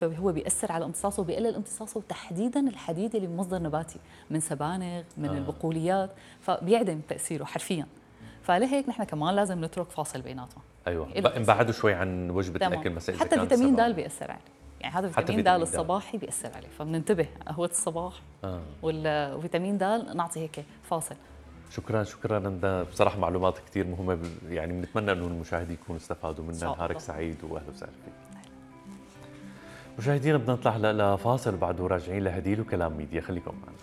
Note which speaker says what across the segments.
Speaker 1: فهو بيأثر على امتصاصه وبيقلل امتصاصه، تحديدا الحديد اللي بمصدر نباتي من سبانغ من البقوليات، فبيعدم تأثيره حرفيا. فلهيك نحن كمان لازم نترك فاصل بيناتهم.
Speaker 2: ايوه، نبعده شوي عن وجبه الاكل مثلا.
Speaker 1: حتى فيتامين د بيأثر عليه، يعني هذا فيتامين د الصباحي بيأثر عليه، فبننتبه قهوة الصباح وفيتامين د نعطي هيك فاصل.
Speaker 2: شكرا ندا، بصراحه معلومات كثير مهمه، يعني بنتمنى انه المشاهدين يكونوا استفادوا منها. نهارك سعيد واهلا وسهلا فيك. مشاهدينا بدنا نطلع هلا لفاصل، بعده راجعين لهديل وكلام ميديا، خليكم معنا.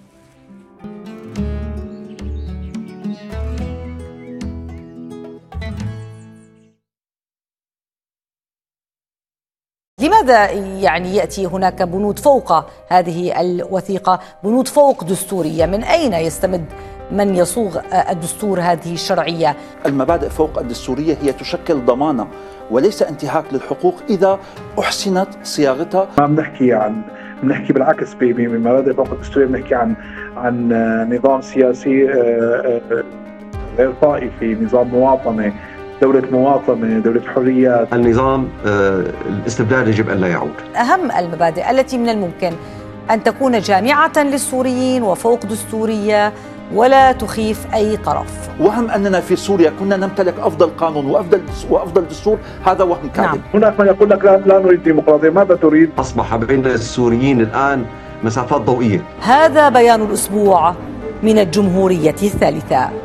Speaker 3: لماذا يعني يأتي هناك بنود فوق هذه الوثيقة، بنود فوق دستورية؟ من أين يستمد من يصوغ الدستور هذه الشرعية؟
Speaker 4: المبادئ فوق الدستورية هي تشكل ضمانة وليس انتهاك للحقوق إذا أحسنت صياغتها.
Speaker 5: ما بنحكي بالعكس، بمبادئ فوق الدستورية بنحكي عن نظام سياسي غير طائفي، نظام مواطنة، دولة مواطنة، دولة حريات.
Speaker 6: النظام الاستبداد يجب أن لا يعود.
Speaker 3: أهم المبادئ التي من الممكن أن تكون جامعة للسوريين وفوق دستورية ولا تخيف أي طرف.
Speaker 4: وهم أننا في سوريا كنا نمتلك أفضل قانون وأفضل دستور، هذا وهم كاذب.
Speaker 3: نعم.
Speaker 5: هناك من يقول لك لا نريد ديمقراطية. ماذا تريد؟
Speaker 6: أصبح بين السوريين الآن مسافات ضوئية.
Speaker 3: هذا بيان الأسبوع من الجمهورية الثالثة.